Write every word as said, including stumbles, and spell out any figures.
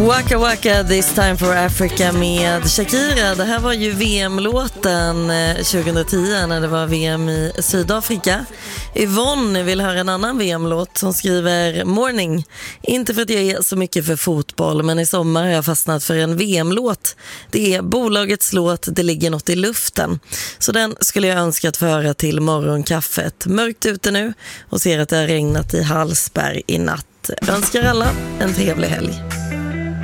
Waka Waka, This Time for Africa med Shakira. Det här var ju V M-låten tjugohundratio när det var V M i Sydafrika. Yvonne vill höra en annan V M-låt som skriver Morning. Inte för att jag är så mycket för fotboll, men i sommar har jag fastnat för en V M-låt. Det är bolagets låt Det ligger något i luften. Så den skulle jag önska att få höra till morgonkaffet. Mörkt ute nu och ser att det har regnat i Hallsberg i natt. Önskar alla en trevlig helg.